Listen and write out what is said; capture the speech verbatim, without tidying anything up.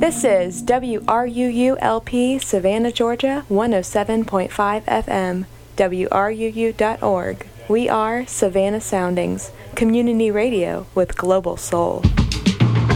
This is W R U U L P Savannah, Georgia, one oh seven point five F M, W R U U dot org. We are Savannah Soundings, community radio with global soul.